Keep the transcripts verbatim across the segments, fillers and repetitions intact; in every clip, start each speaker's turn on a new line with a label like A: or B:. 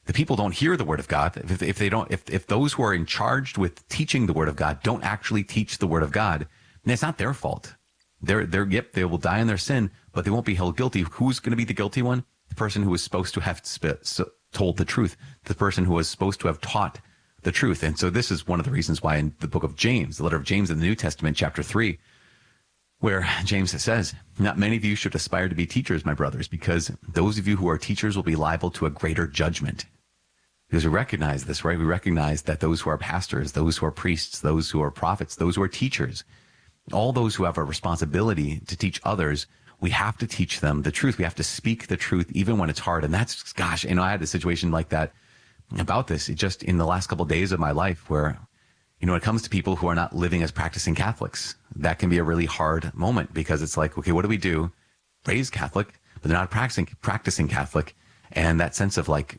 A: the people don't hear the word of God, if, if they don't, if, if those who are in charge with teaching the word of God don't actually teach the word of God, then it's not their fault. They're, they're, yep, they will die in their sin, but they won't be held guilty. Who's going to be the guilty one? The person who was supposed to have sp- so, told the truth, the person who was supposed to have taught the truth. And so this is one of the reasons why in the book of James, the letter of James in the New Testament, chapter three, where James says, not many of you should aspire to be teachers, my brothers, because those of you who are teachers will be liable to a greater judgment. Because we recognize this, right? We recognize that those who are pastors, those who are priests, those who are prophets, those who are teachers, all those who have a responsibility to teach others, we have to teach them the truth. We have to speak the truth even when it's hard. And that's, gosh, you know, I had a situation like that about this it just in the last couple of days of my life where, you know, when it comes to people who are not living as practicing Catholics, that can be a really hard moment because it's like, okay, what do we do? Raised Catholic, but they're not practicing, practicing Catholic. And that sense of like,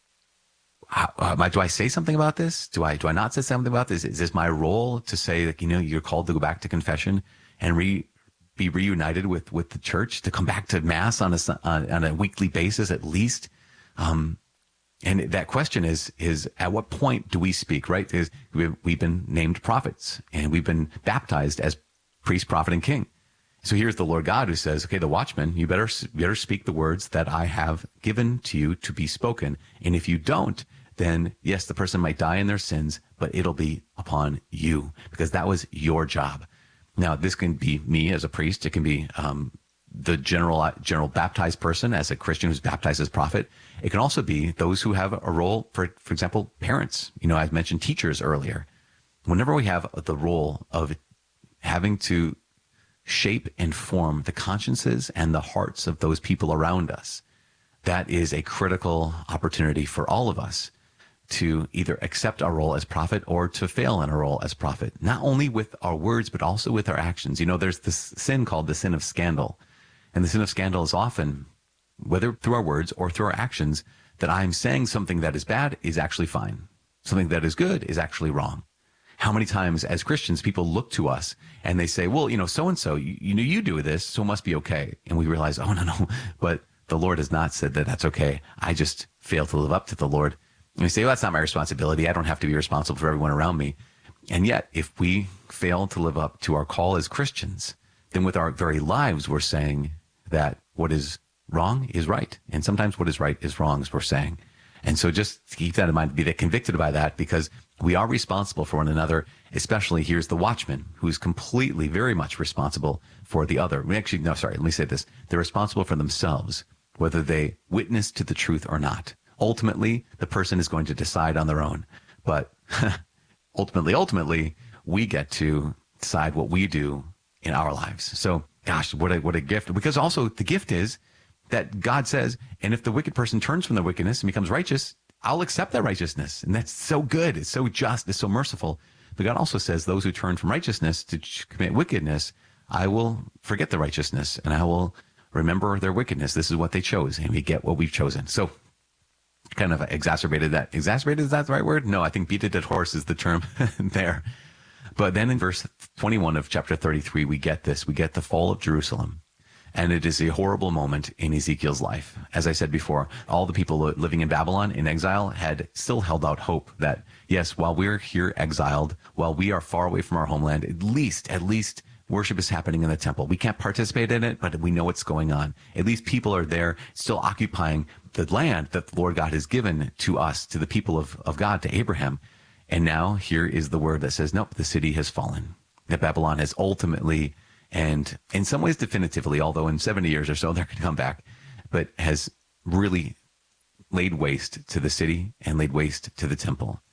A: how, uh, do I say something about this? Do I, do I not say something about this? Is this my role to say that, you know, you're called to go back to confession and re, be reunited with, with the church, to come back to mass on a, on, on a weekly basis at least? Um, And that question is, is at what point do we speak, right? Because we've, we've been named prophets and we've been baptized as priest, prophet, and king. So here's the Lord God who says, okay, the watchman, you better, you better speak the words that I have given to you to be spoken. And if you don't, then yes, the person might die in their sins, but it'll be upon you because that was your job. Now, this can be me as a priest. It can be, um, the general, general baptized person as a Christian who's baptized as prophet. It can also be those who have a role, for, for example, parents. You know, I mentioned teachers earlier. Whenever we have the role of having to shape and form the consciences and the hearts of those people around us, that is a critical opportunity for all of us to either accept our role as prophet or to fail in our role as prophet, not only with our words, but also with our actions. You know, there's this sin called the sin of scandal. And the sin of scandal is often, whether through our words or through our actions, that I'm saying something that is bad is actually fine. Something that is good is actually wrong. How many times as Christians, people look to us and they say, well, you know, so-and-so, you, you know, you do this, so it must be okay. And we realize, oh, no, no, but the Lord has not said that that's okay. I just fail to live up to the Lord. And we say, well, that's not my responsibility. I don't have to be responsible for everyone around me. And yet, if we fail to live up to our call as Christians, then with our very lives, we're saying that what is wrong is right. And sometimes what is right is wrong, as we're saying. And so just keep that in mind, be convicted by that, because we are responsible for one another, especially here's the watchman who's completely, very much responsible for the other. We actually, no, sorry, let me say this. They're responsible for themselves, whether they witness to the truth or not. Ultimately, the person is going to decide on their own. But ultimately, ultimately, we get to decide what we do in our lives. So, gosh, what a, what a gift. Because also the gift is that God says, and if the wicked person turns from their wickedness and becomes righteous, I'll accept that righteousness. And that's so good. It's so just. It's so merciful. But God also says those who turn from righteousness to commit wickedness, I will forget the righteousness and I will remember their wickedness. This is what they chose, and we get what we've chosen. So kind of exacerbated that. Exacerbated, is that the right word? No, I think beat a dead horse is the term there. But then in verse twenty-one of chapter thirty-three, we get this. We get the fall of Jerusalem. And it is a horrible moment in Ezekiel's life. As I said before, all the people living in Babylon in exile had still held out hope that, yes, while we're here exiled, while we are far away from our homeland, at least, at least worship is happening in the temple. We can't participate in it, but we know what's going on. At least people are there still occupying the land that the Lord God has given to us, to the people of, of God, to Abraham. And now here is the word that says, nope, the city has fallen. That Babylon has ultimately, and in some ways definitively, although in seventy years or so they're going to come back, but has really laid waste to the city and laid waste to the temple.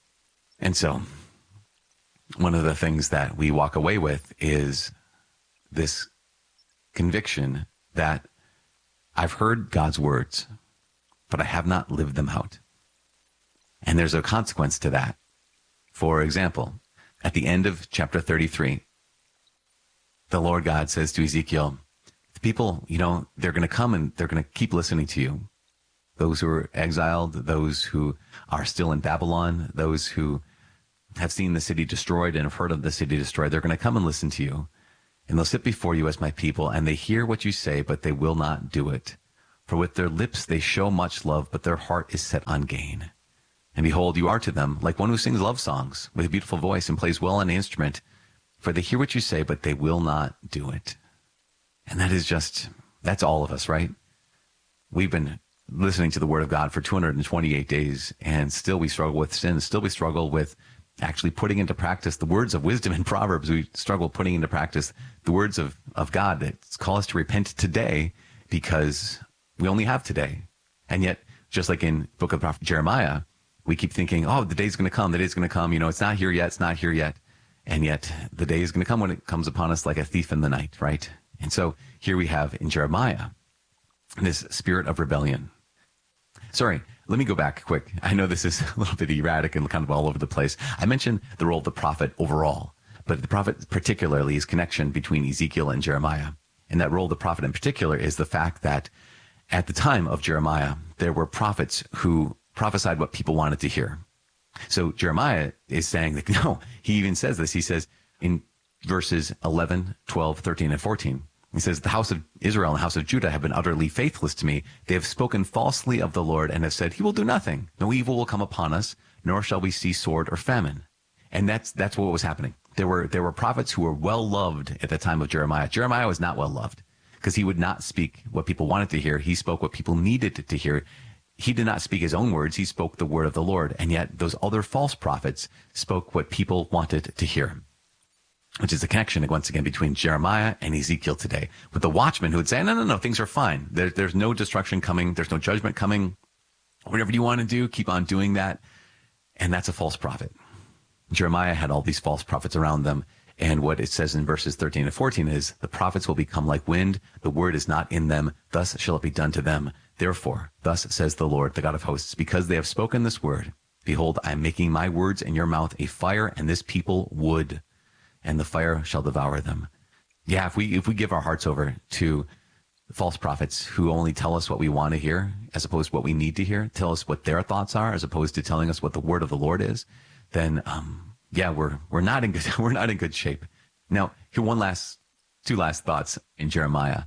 A: And so one of the things that we walk away with is this conviction that I've heard God's words, but I have not lived them out. And there's a consequence to that. For example, at the end of chapter thirty-three, the Lord God says to Ezekiel, the people, you know, they're going to come and they're going to keep listening to you. Those who are exiled, those who are still in Babylon, those who have seen the city destroyed and have heard of the city destroyed, they're going to come and listen to you. And they'll sit before you as my people, and they hear what you say, but they will not do it. For with their lips they show much love, but their heart is set on gain. And behold, you are to them like one who sings love songs with a beautiful voice and plays well on the instrument. For they hear what you say, but they will not do it. And that is just, that's all of us, right? We've been listening to the word of God for two hundred twenty-eight days, and still we struggle with sin. Still we struggle with actually putting into practice the words of wisdom in Proverbs. We struggle putting into practice the words of, of God that call us to repent today, because we only have today. And yet, just like in book of the prophet Jeremiah, we keep thinking, oh, the day's going to come, the day's going to come. You know, it's not here yet, it's not here yet. And yet, the day is going to come when it comes upon us like a thief in the night, right? And so here we have in Jeremiah this spirit of rebellion. Sorry, let me go back quick. I know this is a little bit erratic and kind of all over the place. I mentioned the role of the prophet overall, but the prophet particularly is connection between Ezekiel and Jeremiah. And that role of the prophet in particular is the fact that at the time of Jeremiah, there were prophets who prophesied what people wanted to hear. So Jeremiah is saying that, no, he even says this. He says in verses eleven, twelve, thirteen, and fourteen, he says, the house of Israel and the house of Judah have been utterly faithless to me. They have spoken falsely of the Lord and have said, he will do nothing. No evil will come upon us, nor shall we see sword or famine. And that's that's what was happening. There were there were prophets who were well loved at the time of Jeremiah. Jeremiah was not well loved because he would not speak what people wanted to hear. He spoke what people needed to hear. He did not speak his own words. He spoke the word of the Lord. And yet those other false prophets spoke what people wanted to hear, which is the connection, once again, between Jeremiah and Ezekiel today. With the watchmen who would say, no, no, no, things are fine. There, there's no destruction coming. There's no judgment coming. Whatever you want to do, keep on doing that. And that's a false prophet. Jeremiah had all these false prophets around them. And what it says in verses thirteen and fourteen is, the prophets will become like wind. The word is not in them. Thus shall it be done to them. Therefore, thus says the Lord, the God of hosts, because they have spoken this word, behold, I am making my words in your mouth a fire, and this people wood, and the fire shall devour them. Yeah, if we if we give our hearts over to false prophets who only tell us what we want to hear, as opposed to what we need to hear, tell us what their thoughts are, as opposed to telling us what the word of the Lord is, then um, yeah, we're we're not in good we're not in good shape. Now, here one last two last thoughts in Jeremiah.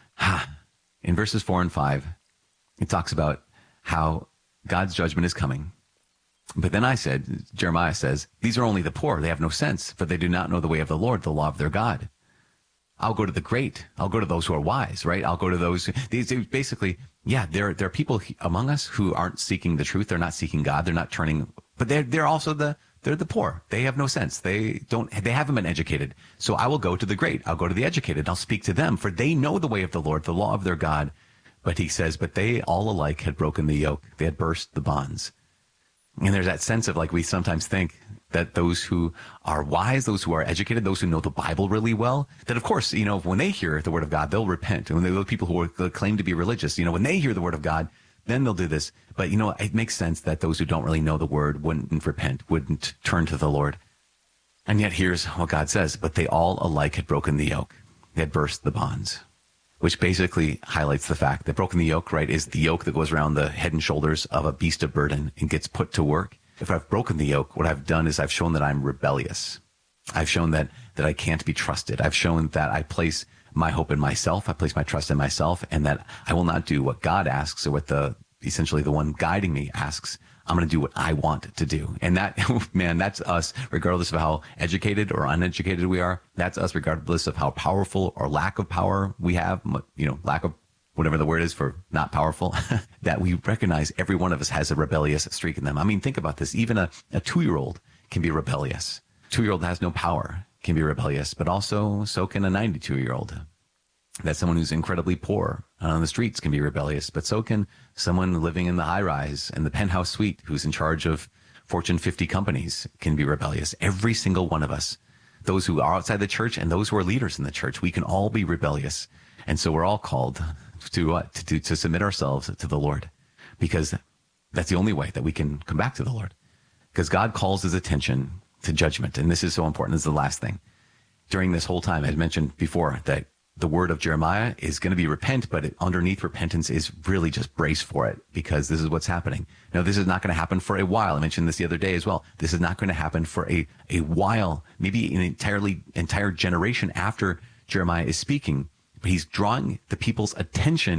A: In verses four and five, it talks about how God's judgment is coming. But then I said, Jeremiah says, these are only the poor. They have no sense, for they do not know the way of the Lord, the law of their God. I'll go to the great. I'll go to those who are wise, right? I'll go to those. These basically, yeah, there, there are people among us who aren't seeking the truth. They're not seeking God. They're not turning, but they're, they're also the, they're the poor. They have no sense. They don't, they haven't been educated. So I will go to the great. I'll go to the educated. I'll speak to them, for they know the way of the Lord, the law of their God. But he says, but they all alike had broken the yoke. They had burst the bonds. And there's that sense of, like, we sometimes think that those who are wise, those who are educated, those who know the Bible really well, that of course, you know, when they hear the word of God, they'll repent. And when those people who are, claim to be religious, you know, when they hear the word of God, then they'll do this. But, you know, it makes sense that those who don't really know the word wouldn't repent, wouldn't turn to the Lord. And yet here's what God says, but they all alike had broken the yoke. They had burst the bonds, which basically highlights the fact that broken the yoke, right, is the yoke that goes around the head and shoulders of a beast of burden and gets put to work. If I've broken the yoke, what I've done is I've shown that I'm rebellious. I've shown that, that I can't be trusted. I've shown that I place my hope in myself. I place my trust in myself, and that I will not do what God asks or what the, essentially the one guiding me asks. I'm going to do what I want to do. And that, man, that's us, regardless of how educated or uneducated we are. That's us, regardless of how powerful or lack of power we have, you know, lack of whatever the word is for not powerful, that we recognize every one of us has a rebellious streak in them. I mean, think about this. Even a, a two-year-old can be rebellious. Two-year-old has no power, can be rebellious, but also so can a ninety-two-year-old. That someone who's incredibly poor on the streets can be rebellious, but so can someone living in the high rise and the penthouse suite who's in charge of Fortune fifty companies can be rebellious. Every single one of us, those who are outside the church and those who are leaders in the church, we can all be rebellious. And so we're all called to, uh, to, to, to submit ourselves to the Lord, because that's the only way that we can come back to the Lord, because God calls his attention to judgment. And this is so important. This is the last thing. During this whole time, I had mentioned before that the word of Jeremiah is going to be repent, but it, underneath repentance is really just brace for it, because this is what's happening. Now, this is not going to happen for a while. I mentioned this the other day as well. This is not going to happen for a, a while, maybe an entirely entire generation after Jeremiah is speaking. But he's drawing the people's attention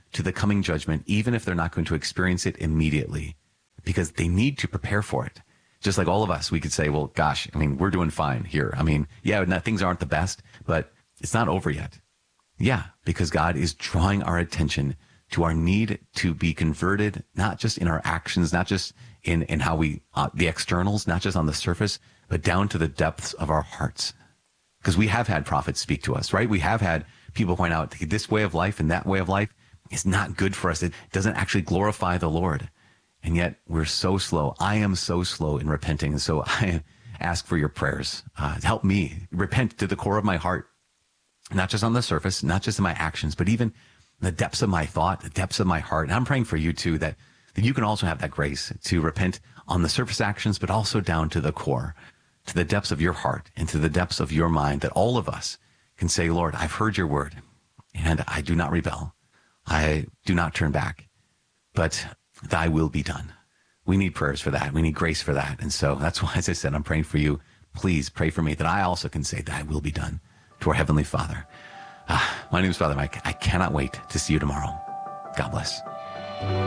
A: to the coming judgment, even if they're not going to experience it immediately, because they need to prepare for it. Just like all of us, we could say, well, gosh, I mean, we're doing fine here. I mean, yeah, not, things aren't the best, but it's not over yet. Yeah, because God is drawing our attention to our need to be converted, not just in our actions, not just in, in how we, uh, the externals, not just on the surface, but down to the depths of our hearts. Because we have had prophets speak to us, right? We have had people point out this way of life and that way of life is not good for us. It doesn't actually glorify the Lord. And yet we're so slow. I am so slow in repenting. And so I ask for your prayers. Uh, help me repent to the core of my heart, not just on the surface, not just in my actions, but even the depths of my thought, the depths of my heart. And I'm praying for you too, that, that you can also have that grace to repent on the surface actions, but also down to the core, to the depths of your heart and to the depths of your mind, that all of us can say, Lord, I've heard your word and I do not rebel. I do not turn back, but thy will be done. We need prayers for that. We need grace for that. And so that's why, as I said, I'm praying for you. Please pray for me that I also can say thy will be done to our Heavenly Father. Ah, my name is Father Mike. I cannot wait to see you tomorrow. God bless.